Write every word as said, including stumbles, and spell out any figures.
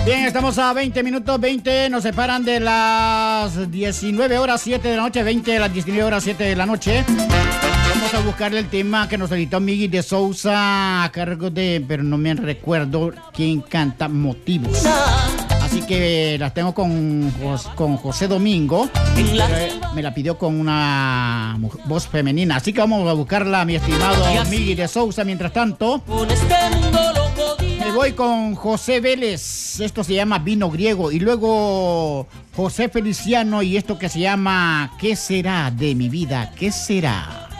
Bien, estamos a veinte minutos, veinte, nos separan de las diecinueve horas siete de la noche, veinte de las diecinueve horas siete de la noche. Vamos a buscar el tema que nos solicitó Miggy de Sousa a cargo de, pero no me recuerdo quién canta, Motivos. Así que las tengo con, con José Domingo. Me la pidió con una voz femenina. Así que vamos a buscarla, mi estimado Miggy de Sousa. Mientras tanto, me voy con José Vélez. Esto se llama Vino Griego. Y luego José Feliciano y esto que se llama ¿Qué será de mi vida? ¿Qué será?